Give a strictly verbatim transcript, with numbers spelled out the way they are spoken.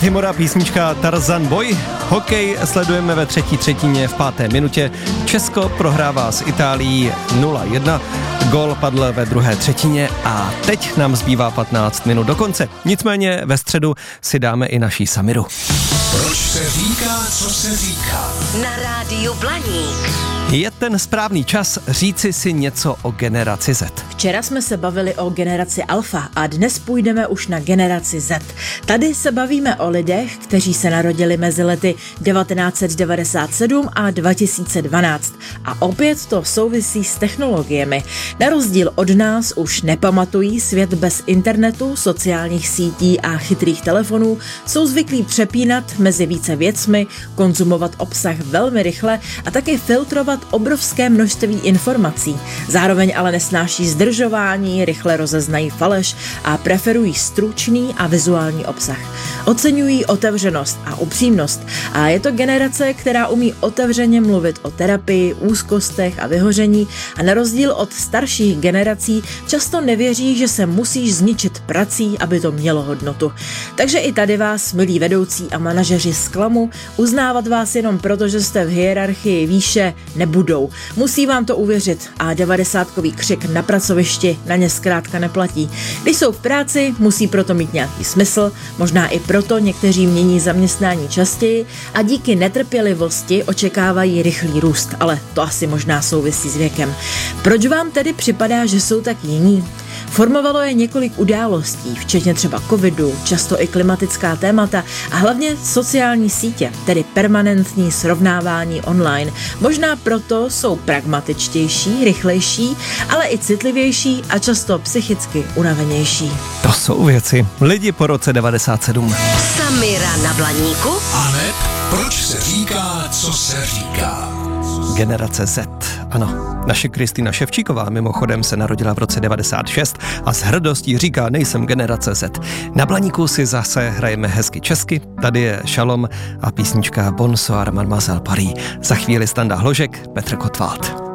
Timora, písnička Tarzan Boy. Hokej sledujeme ve třetí třetině v páté minutě. Česko prohrává s Itálií nula jedna. Gól padl ve druhé třetině a teď nám zbývá patnáct minut do konce. Nicméně ve středu si dáme i naší Samiru. Proč se říká, co se říká? Na rádiu Blaník. Je ten správný čas říci si něco o generaci Z. Včera jsme se bavili o generaci Alfa a dnes půjdeme už na generaci Z. Tady se bavíme o lidech, kteří se narodili mezi lety devatenáct set devadesát sedm a dva tisíce dvanáct. A opět to souvisí s technologiemi. Na rozdíl od nás už nepamatují svět bez internetu, sociálních sítí a chytrých telefonů, jsou zvyklí přepínat mezi více věcmi, konzumovat obsah velmi rychle a taky filtrovat obrovské množství informací. Zároveň ale nesnáší zdržování, rychle rozeznají faleš a preferují stručný a vizuální obsah. Oceňují otevřenost a upřímnost a je to generace, která umí otevřeně mluvit o terapii, úzkostech a vyhoření a na rozdíl od starších generací často nevěří, že se musíš zničit prací, aby to mělo hodnotu. Takže i tady vás, milí vedoucí a manažeři, zklamu, uznávat vás jenom proto, že jste v hierarchii výše, nebudou. Musí vám to uvěřit a devadesátkový křik na pracovišti na ně zkrátka neplatí. Když jsou v práci, musí proto mít nějaký smysl, možná i proto někteří mění zaměstnání častěji a díky netrpělivosti očekávají rychlý růst, ale to asi možná souvisí s věkem. Proč vám tedy připadá, že jsou tak jiní? Formovalo je několik událostí, včetně třeba covidu, často i klimatická témata a hlavně sociální sítě, tedy permanentní srovnávání online. Možná proto jsou pragmatičtější, rychlejší, ale i citlivější a často psychicky unavenější. To jsou věci. Lidi po roce devadesát sedm. Samira na Blaníku. Aneb, proč se říká, co se říká? Generace Z. Ano, naše Kristýna Ševčíková mimochodem se narodila v roce devadesát šest a s hrdostí říká, nejsem generace Z. Na Blaníku si zase hrajeme hezky česky, tady je Šalom a písnička Bonsoir Mademoiselle Paris. Za chvíli Standa Hložek, Petr Kotwald.